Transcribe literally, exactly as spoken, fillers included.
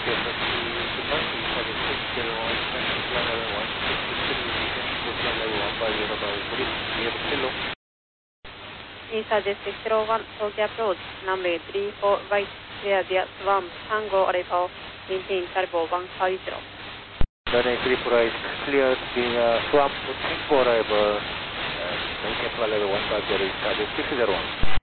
Isa District zero one, Tokyo approach, runway three four right, clear the swamp, Tango Alpha, maintain turbo one five zero. runway three four right, clear the uh, swamp, Tango Arrival, uh, maintain flight level one five zero, Isa District zero one.